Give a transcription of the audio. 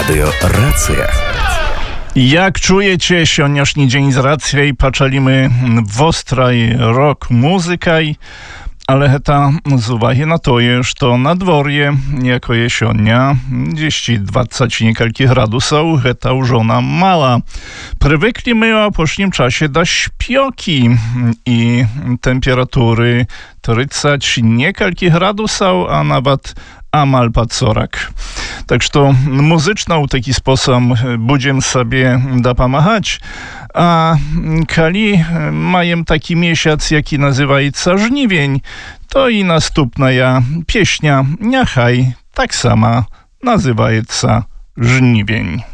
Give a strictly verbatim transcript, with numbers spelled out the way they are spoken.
Radio Racja. Jak czujecie soniaszni dzień z racji? Paczalimy w ostraj rock muzykaj, ale heta z uwagi na to, że to nadworje jako jesionia, gdzieś dwadzieścia niekalki gradusów, heta użona mala. Prywykli my w poprzednim czasie do śpioki i temperatury trzydzieści niekalki gradusów, a nawet amal padsorak. Tak że to muzyczną w taki sposób będziemy sobie da pomagać. A kali mają taki miesiąc, jaki nazywa się żniwień, to i następna ja pieśnia niechaj tak sama nazywa się żniwień.